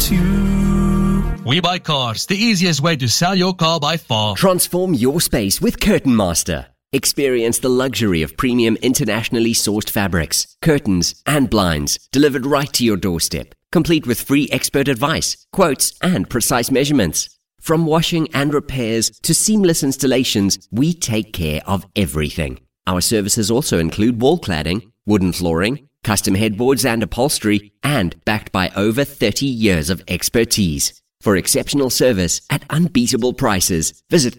to you. We Buy Cars, the easiest way to sell your car by far. Transform your space with Curtain Master. Experience the luxury of premium internationally sourced fabrics, curtains, and blinds delivered right to your doorstep, complete with free expert advice, quotes, and precise measurements. From washing and repairs to seamless installations, we take care of everything. Our services also include wall cladding, wooden flooring, custom headboards and upholstery, and backed by over 30 years of expertise. For exceptional service at unbeatable prices, visit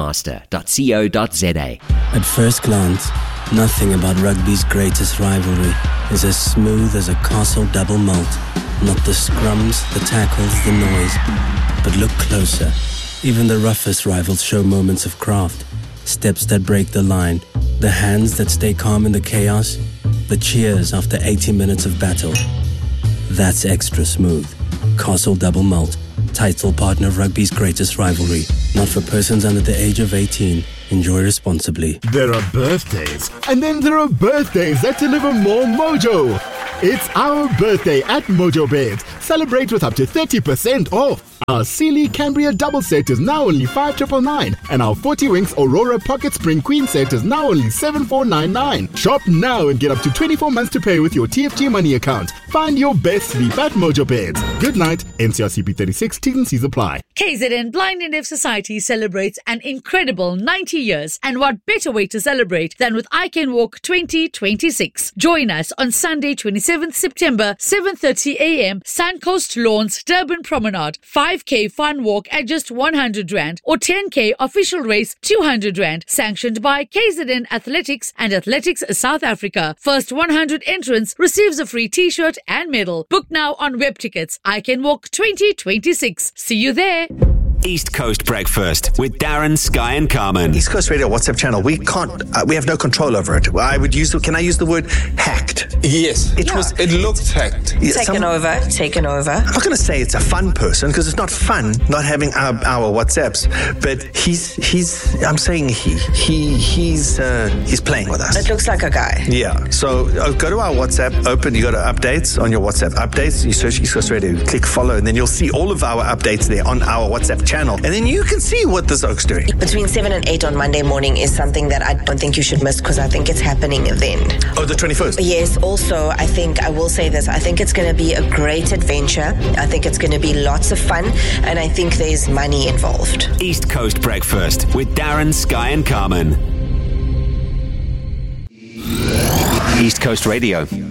curtainmaster.co.za. At first glance, nothing about rugby's greatest rivalry is as smooth as a Castle double malt. Not the scrums, the tackles, the noise. But look closer. Even the roughest rivals show moments of craft. Steps that break the line. The hands that stay calm in the chaos. The cheers after 80 minutes of battle. That's extra smooth. Castle double malt. Title partner of rugby's greatest rivalry. Not for persons under the age of 18. Enjoy responsibly. There are birthdays, and then there are birthdays that deliver more mojo. It's our birthday at Mojo Beds. Celebrate with up to 30% off. Our Sealy Cambria double set is now only 5,999, and our 40 Winks Aurora Pocket Spring Queen set is now only 7,499. Shop now and get up to 24 months to pay with your TFG Money account. Find your best sleep at Mojo Beds. Good night. NCRCP 36. T's and C's apply. KZN Blind and Deaf Society celebrates an incredible 90 years, and what better way to celebrate than with I Can Walk 2026. Join us on Sunday 27th September 7:30 a.m. Suncoast Lawns, Durban Promenade. 5K fun walk at just 100 Rand or 10K official race 200 Rand. Sanctioned by KZN Athletics and Athletics South Africa. First 100 entrants receives a free t-shirt and medal. Book now on web tickets. I Can Walk 2026. See you there. East Coast Breakfast with Darren, Sky and Carmen. East Coast Radio WhatsApp channel, we have no control over it. Can I use the word hacked? Yes, it looked hacked. Taken over. I'm not going to say it's a fun person, because it's not fun not having our WhatsApps, but I'm saying he's playing with us. It looks like a guy. Yeah, so go to our WhatsApp, you go to updates on your WhatsApp updates, you search East Coast Radio, click follow, and then you'll see all of our updates there on our WhatsApp channel, and then you can see what this oak's doing. Between 7 and 8 on Monday morning is something that I don't think you should miss, because I think it's happening then. Oh, the 21st? Yes, also, I will say this, I think it's going to be a great adventure. I think it's going to be lots of fun, and I think there's money involved. East Coast Breakfast with Darren, Sky and Carmen. East Coast Radio.